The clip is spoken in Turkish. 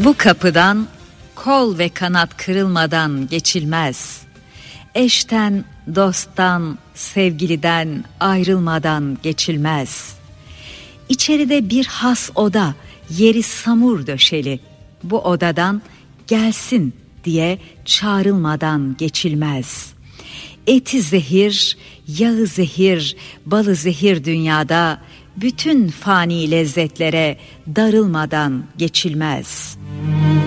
Bu kapıdan kol ve kanat kırılmadan geçilmez. Eşten, dosttan, sevgiliden ayrılmadan geçilmez. İçeride bir has oda, yeri samur döşeli. Bu odadan gelsin diye çağrılmadan geçilmez. Eti zehir, yağı zehir, balı zehir dünyada, bütün fani lezzetlere darılmadan geçilmez.